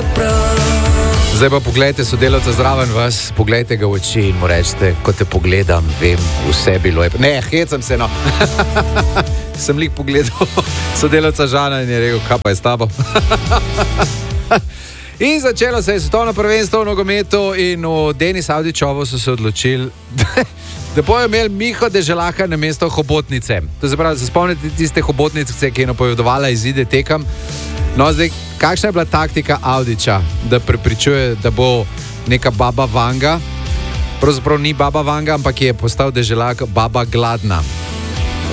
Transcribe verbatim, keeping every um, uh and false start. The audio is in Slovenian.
Zdaj pa pogledajte sodelavca zraven vas, pogledajte ga v oči in mu rečete, ko te pogledam, vem, vse bilo je... Ne, hecam se, no. Sem lik pogledal sodelavca Žana in je rekel, kaj pa je s tabo? In začelo se je svetovno prvenstvo v nogometu in v Denis Avdićevu so se odločili, da bojo imeli Miho Deželaka na mesto hobotnice. To se pravi, se spomnite tiste hobotnice, ki je napovedovala izide tekam. No, zdaj, kakšna je bila taktika Avdića, da prepričuje, da bo neka baba Vanga? Pravzaprav ni baba Vanga, ampak je postal Deželak baba Gladna.